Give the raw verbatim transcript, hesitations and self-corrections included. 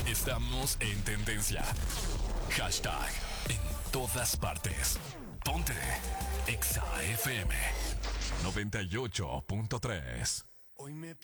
Estamos en tendencia. Hashtag en todas partes. Ponte Exa F M noventa y ocho punto tres. Hoy me